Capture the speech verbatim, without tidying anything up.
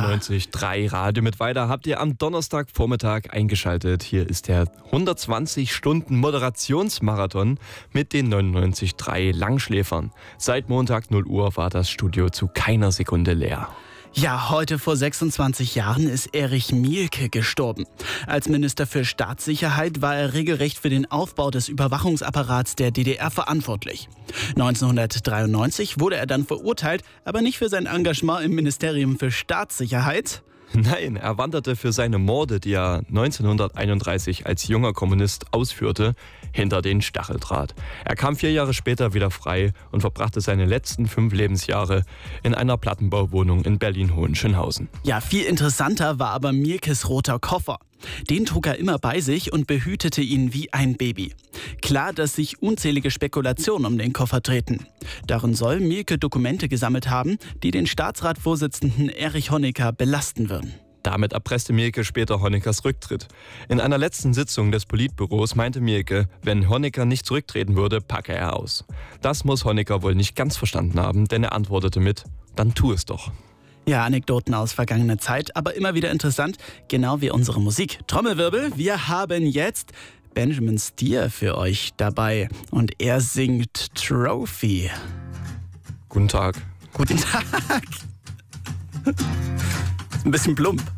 neunundneunzig Komma drei Radio mit weiter habt ihr am Donnerstagvormittag eingeschaltet. Hier ist der hundertzwanzig Stunden Moderationsmarathon mit den neunundneunzig Komma drei Langschläfern. Seit Montag null Uhr war das Studio zu keiner Sekunde leer. Ja, heute vor sechsundzwanzig Jahren ist Erich Mielke gestorben. Als Minister für Staatssicherheit war er regelrecht für den Aufbau des Überwachungsapparats der D D R verantwortlich. neunzehnhundertdreiundneunzig wurde er dann verurteilt, aber nicht für sein Engagement im Ministerium für Staatssicherheit. Nein, er wanderte für seine Morde, die er neunzehnhunderteinunddreißig als junger Kommunist ausführte, hinter den Stacheldraht. Er kam vier Jahre später wieder frei und verbrachte seine letzten fünf Lebensjahre in einer Plattenbauwohnung in Berlin-Hohenschönhausen. Ja, viel interessanter war aber Mielkes roter Koffer. Den trug er immer bei sich und behütete ihn wie ein Baby. Klar, dass sich unzählige Spekulationen um den Koffer drehten. Darin soll Mielke Dokumente gesammelt haben, die den Staatsratsvorsitzenden Erich Honecker belasten würden. Damit erpresste Mielke später Honeckers Rücktritt. In einer letzten Sitzung des Politbüros meinte Mielke, wenn Honecker nicht zurücktreten würde, packe er aus. Das muss Honecker wohl nicht ganz verstanden haben, denn er antwortete mit: Dann tu es doch. Ja, Anekdoten aus vergangener Zeit, aber immer wieder interessant, genau wie unsere Musik. Trommelwirbel, wir haben jetzt Benjamin Steer für euch dabei und er singt Trophy. Guten Tag. Guten Tag. Ist ein bisschen plump.